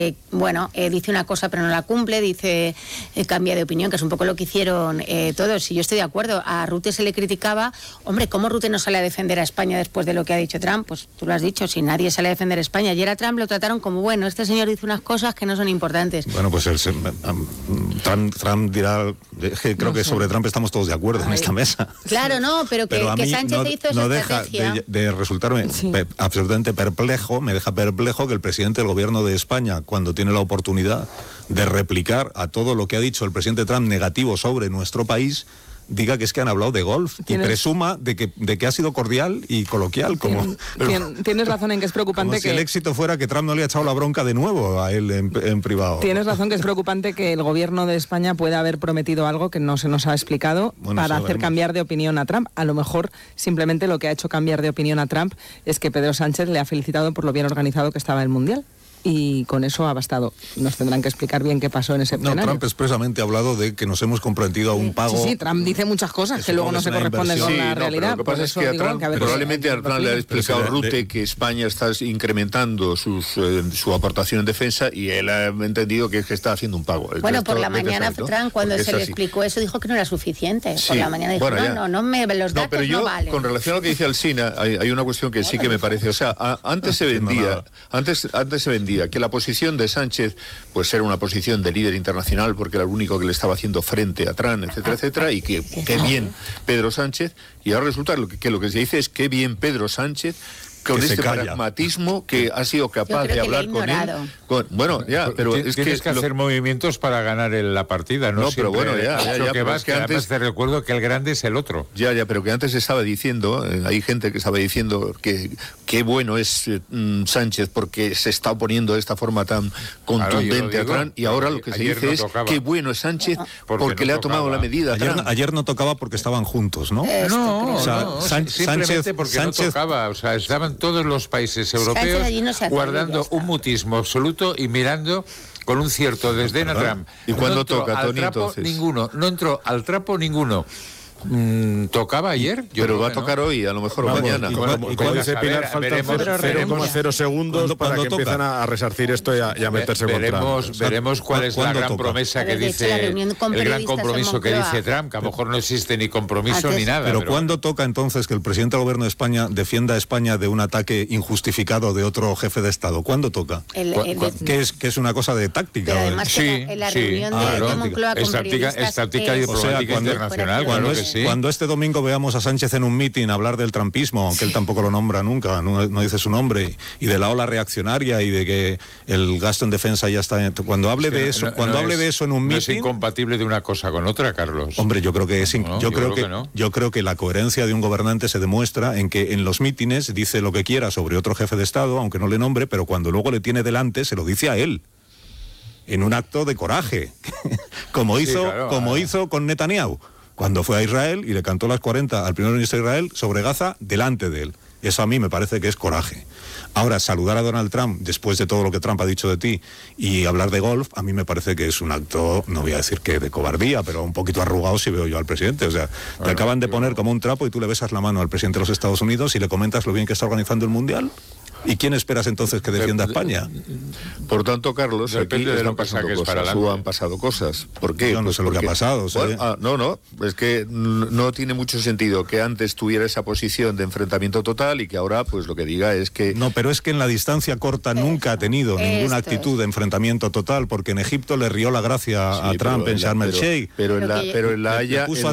dice una cosa pero no la cumple, dice cambia de opinión, que es un poco lo que hicieron todos. Y yo estoy de acuerdo, a Rutte se le criticaba, hombre, ¿cómo Rutte no sale a defender a España después de lo que ha dicho Trump? Pues tú lo has dicho, si nadie sale a defender a España. Ayer a Trump lo trataron como, bueno, este señor dice unas cosas que no son importantes. Bueno, pues Trump dirá, creo que sobre Trump estamos todos de acuerdo en esta mesa. Claro, no, pero que Sánchez hizo esa estrategia. Deja de resultarme absolutamente perplejo, me deja perplejo que el presidente del gobierno de España, cuando tiene la oportunidad de replicar a todo lo que ha dicho el presidente Trump negativo sobre nuestro país, diga que es que han hablado de golf y presuma de que ha sido cordial y coloquial. Tienes razón en que es preocupante si el éxito fuera que Trump no le ha echado la bronca de nuevo a él en privado. Tienes razón que es preocupante que el gobierno de España pueda haber prometido algo que no se nos ha explicado para hacer cambiar de opinión a Trump. A lo mejor simplemente lo que ha hecho cambiar de opinión a Trump es que Pedro Sánchez le ha felicitado por lo bien organizado que estaba el Mundial. Y con eso ha bastado. Nos tendrán que explicar bien qué pasó en ese plenario. Trump expresamente ha hablado de que nos hemos comprometido a un pago. Sí, Trump dice muchas cosas que luego no se corresponden con la realidad. Lo que pasa es que a Trump, probablemente a Trump le ha explicado Rutte que España está incrementando su aportación en defensa y él ha entendido que está haciendo un pago. Bueno, por la mañana Trump, cuando se le explicó eso, dijo que no era suficiente. Por la mañana dijo, los datos no valen. Con relación a lo que dice Alsina, hay una cuestión que sí que me parece, o sea, antes se vendía que la posición de Sánchez pues era una posición de líder internacional porque era el único que le estaba haciendo frente a Trump, etcétera, y que qué bien Pedro Sánchez, y ahora resulta que lo que se dice es qué bien Pedro Sánchez con este pragmatismo que ha sido capaz de hablar con él. Pero tienes que hacer movimientos para ganar la partida, ¿no? Pero bueno, que antes te recuerdo que el grande es el otro. Pero que antes estaba diciendo, hay gente que estaba diciendo que qué bueno es Sánchez porque se está oponiendo de esta forma tan contundente a Trump, y ahora lo que se dice es qué bueno es Sánchez porque le ha tomado la medida. Ayer no tocaba porque estaban juntos, ¿no? Simplemente porque no tocaba, o sea, estaban todos los países europeos guardando un mutismo absoluto y mirando con un cierto desdén a Trump. ¿Y cuándo toca, Tony, entonces? No entró al trapo ninguno. ¿Tocaba ayer? Pero va a tocar hoy, a lo mejor mañana. Y como dice Pilar, faltan 0,0 segundos para que empiezan a resarcir esto y a meterse con Trump. Veremos cuál es la gran promesa que dice, el gran compromiso que dice Trump, que a lo mejor no existe ni compromiso ni nada. Pero ¿cuándo toca entonces que el presidente del gobierno de España defienda a España de un ataque injustificado de otro jefe de Estado? ¿Cuándo toca? Que es una cosa de táctica. Pero además en la reunión de Moncloa con periodistas... Es táctica diplomática internacional, claro que sí. Cuando este domingo veamos a Sánchez en un mitin hablar del trumpismo, aunque él tampoco lo nombra nunca, no dice su nombre, y de la ola reaccionaria y de que el gasto en defensa ya está... Cuando hable de eso en un mitin... No es incompatible de una cosa con otra, Carlos. Hombre, yo creo que es... Yo creo que la coherencia de un gobernante se demuestra en que en los mítines dice lo que quiera sobre otro jefe de Estado, aunque no le nombre, pero cuando luego le tiene delante se lo dice a él, en un acto de coraje, como hizo con Netanyahu, cuando fue a Israel y le cantó las 40 al primer ministro de Israel sobre Gaza delante de él. Eso a mí me parece que es coraje. Ahora, saludar a Donald Trump después de todo lo que Trump ha dicho de ti y hablar de golf, a mí me parece que es un acto, no voy a decir que de cobardía, pero un poquito arrugado si veo yo al presidente. O sea, te acaban de poner como un trapo y tú le besas la mano al presidente de los Estados Unidos y le comentas lo bien que está organizando el Mundial. ¿Y quién esperas entonces que defienda a España? Por tanto, Carlos, aquí han pasado cosas. ¿Por qué? Yo no sé lo que ha pasado. Es que no tiene mucho sentido que antes tuviera esa posición de enfrentamiento total y que ahora pues lo que diga es que... No, pero es que en la distancia corta nunca ha tenido ninguna actitud de enfrentamiento total, porque en Egipto le rió la gracia a Trump en Sharm el Sheikh. Pero en La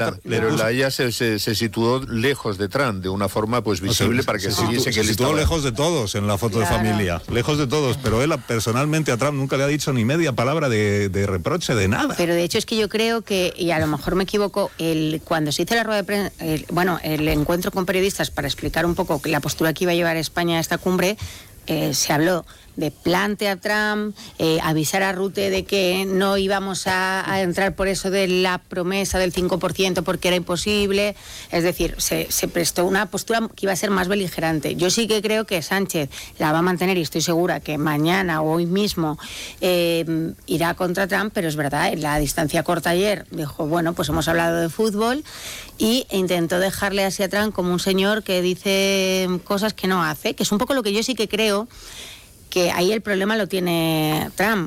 Haya se situó lejos de Trump, de una forma pues visible para que se viese que él situó lejos de todos en la foto de familia, lejos de todos, pero él personalmente a Trump nunca le ha dicho ni media palabra de reproche, de nada. Pero de hecho es que yo creo que, y a lo mejor me equivoco, cuando se hizo la rueda de prensa, el encuentro con periodistas para explicar un poco la postura que iba a llevar España a esta cumbre, se habló de plante a Trump, avisar a Rutte de que no íbamos a entrar por eso de la promesa del 5% porque era imposible. Es decir, se prestó una postura que iba a ser más beligerante. Yo sí que creo que Sánchez la va a mantener y estoy segura que mañana o hoy mismo irá contra Trump, pero es verdad, en la distancia corta ayer dijo, bueno, pues hemos hablado de fútbol y intentó dejarle así a Trump como un señor que dice cosas que no hace, que es un poco lo que yo sí que creo que ahí el problema lo tiene Trump,